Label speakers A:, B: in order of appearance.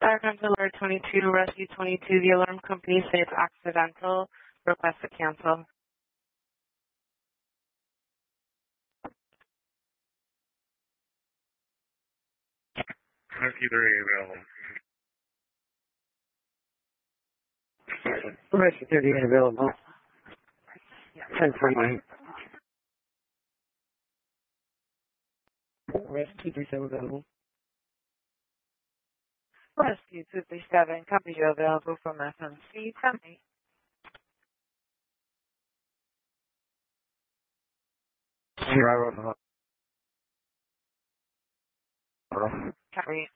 A: Fire Control Alert 22, Rescue 22, the alarm company said it's accidental. Request to cancel.
B: Rescue 30 available.
C: Rescue 30 available. 1049. Rescue 37 available.
D: Rescue 237, copy you available from FMC. Tell me.
C: Driver.
D: Copy.